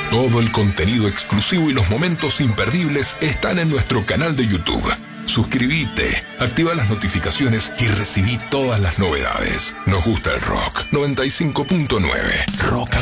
Todo el contenido exclusivo y los momentos imperdibles están en nuestro canal de YouTube. Suscríbete, activa las notificaciones y recibí todas las novedades. Nos gusta el rock. 95.9 Rock